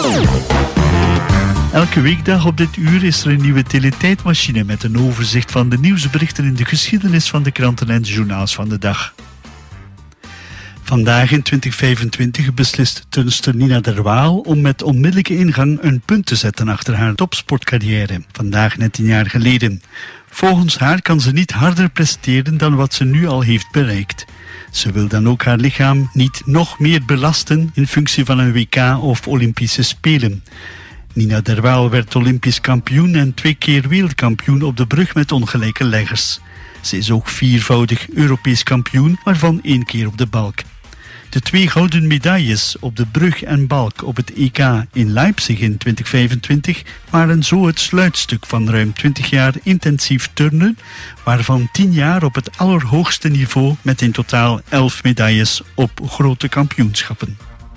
Elke weekdag op dit uur is er een nieuwe teletijdmachine met een overzicht van de nieuwsberichten in de geschiedenis van de kranten en journaals van de dag. Vandaag in 2025 beslist turnster Nina Der Waal om met onmiddellijke ingang een punt te zetten achter haar topsportcarrière. Vandaag net 10 jaar geleden. Volgens haar kan ze niet harder presteren dan wat ze nu al heeft bereikt. Ze wil dan ook haar lichaam niet nog meer belasten in functie van een WK of Olympische Spelen. Nina Der Waal werd Olympisch kampioen en 2 keer wereldkampioen op de brug met ongelijke leggers. Ze is ook 4-voudig Europees kampioen, waarvan 1 keer op de balk. De 2 gouden medailles op de brug en balk op het EK in Leipzig in 2025 waren zo het sluitstuk van ruim 20 jaar intensief turnen, waarvan 10 jaar op het allerhoogste niveau met in totaal 11 medailles op grote kampioenschappen.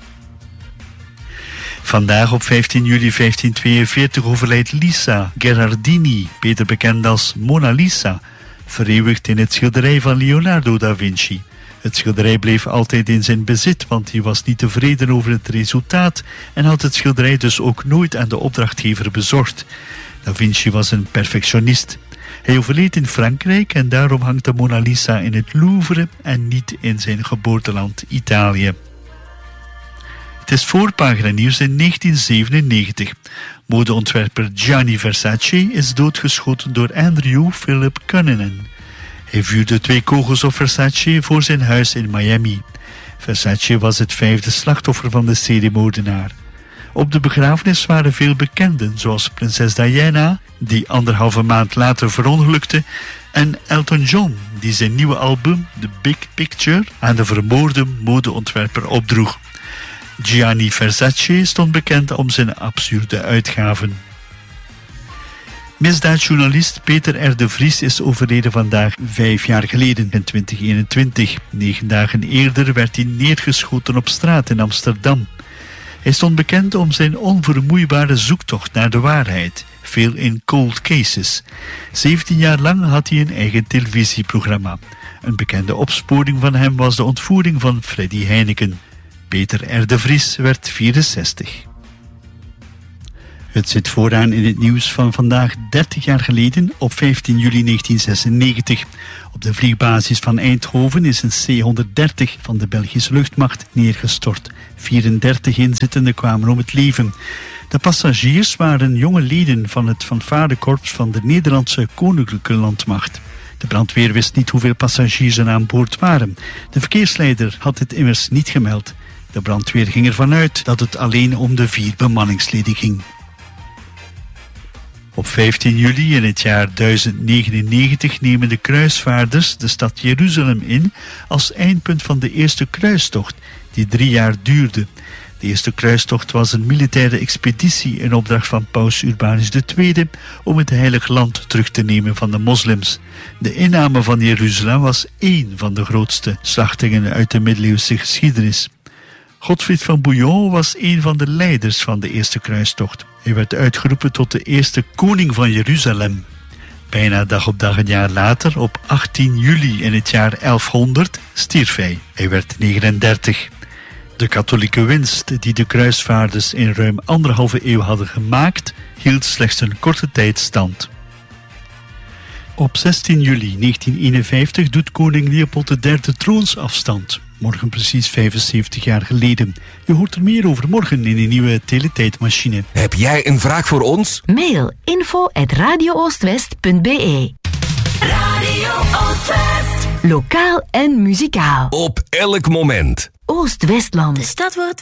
Vandaag op 15 juli 1542 overlijdt Lisa Gherardini, beter bekend als Mona Lisa, vereeuwigd in het schilderij van Leonardo da Vinci. Het schilderij bleef altijd in zijn bezit, want hij was niet tevreden over het resultaat en had het schilderij dus ook nooit aan de opdrachtgever bezorgd. Da Vinci was een perfectionist. Hij overleed in Frankrijk en daarom hangt de Mona Lisa in het Louvre en niet in zijn geboorteland Italië. Het is voorpagina nieuws in 1997. Modeontwerper Gianni Versace is doodgeschoten door Andrew Philip Cunanan. Hij vuurde 2 kogels op Versace voor zijn huis in Miami. Versace was het 5e slachtoffer van de seriemoordenaar. Op de begrafenis waren veel bekenden, zoals prinses Diana, die 1,5 maand later verongelukte, en Elton John, die zijn nieuwe album The Big Picture aan de vermoorde modeontwerper opdroeg. Gianni Versace stond bekend om zijn absurde uitgaven. Misdaadjournalist Peter R. de Vries is overleden vandaag 5 jaar geleden, in 2021. 9 dagen eerder werd hij neergeschoten op straat in Amsterdam. Hij stond bekend om zijn onvermoeibare zoektocht naar de waarheid, veel in cold cases. 17 jaar lang had hij een eigen televisieprogramma. Een bekende opsporing van hem was de ontvoering van Freddy Heineken. Peter R. de Vries werd 64. Het zit vooraan in het nieuws van vandaag 30 jaar geleden op 15 juli 1996. Op de vliegbasis van Eindhoven is een C-130 van de Belgische luchtmacht neergestort. 34 inzittenden kwamen om het leven. De passagiers waren jonge leden van het fanfarekorps van de Nederlandse Koninklijke Landmacht. De brandweer wist niet hoeveel passagiers er aan boord waren. De verkeersleider had het immers niet gemeld. De brandweer ging ervan uit dat het alleen om de 4 bemanningsleden ging. Op 15 juli in het jaar 1099 nemen de kruisvaarders de stad Jeruzalem in als eindpunt van de eerste kruistocht, die 3 jaar duurde. De eerste kruistocht was een militaire expeditie in opdracht van paus Urbanus II om het heilige land terug te nemen van de moslims. De inname van Jeruzalem was 1 van de grootste slachtingen uit de middeleeuwse geschiedenis. Godfried van Bouillon was een van de leiders van de eerste kruistocht. Hij werd uitgeroepen tot de eerste koning van Jeruzalem. Bijna dag op dag een jaar later, op 18 juli in het jaar 1100, stierf hij. Hij werd 39. De katholieke winst die de kruisvaarders in ruim 1,5 eeuw hadden gemaakt, hield slechts een korte tijd stand. Op 16 juli 1951 doet koning Leopold III troonsafstand. Morgen precies 75 jaar geleden. Je hoort er meer over morgen in de nieuwe teletijdmachine. Heb jij een vraag voor ons? Mail info@radiooostwest.be. Radio Oostwest. Lokaal en muzikaal. Op elk moment. Oost-Westland. De stad wordt